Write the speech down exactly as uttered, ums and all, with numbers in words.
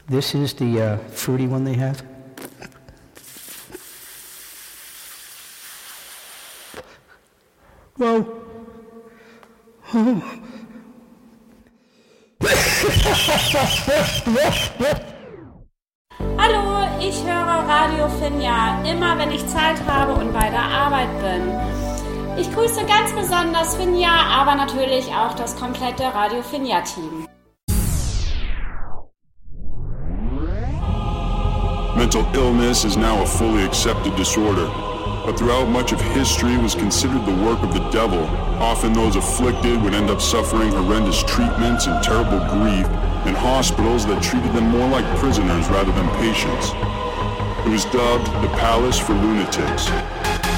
This is the uh, fruity one they have. Whoa. Oh. Hallo, ich höre Radio Finja, immer wenn ich Zeit habe und bei der Arbeit bin. Ich grüße ganz besonders Finja, aber natürlich auch das komplette Radio Finja-Team. Mental illness is now a fully accepted disorder, but throughout much of history was considered the work of the devil. Often those afflicted would end up suffering horrendous treatments and terrible grief in hospitals that treated them more like prisoners rather than patients. It was dubbed the Palace for Lunatics.